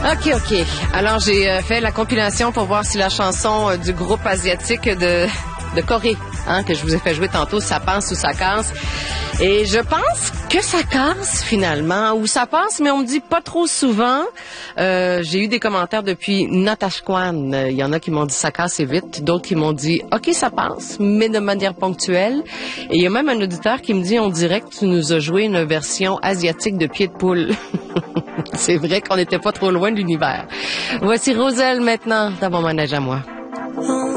OK. Alors, j'ai fait la compilation pour voir si la chanson du groupe asiatique de Corée, que je vous ai fait jouer tantôt, ça passe ou ça casse. Et je pense que ça casse finalement, ou ça passe, mais on me dit pas trop souvent. J'ai eu des commentaires depuis Natashquan. Il y en a qui m'ont dit ça casse et vite, d'autres qui m'ont dit OK, ça passe, mais de manière ponctuelle. Et il y a même un auditeur qui me dit on dirait que tu nous as joué une version asiatique de Pied de poule. C'est vrai qu'on n'était pas trop loin de l'univers. Voici Roselle maintenant dans mon manège à moi.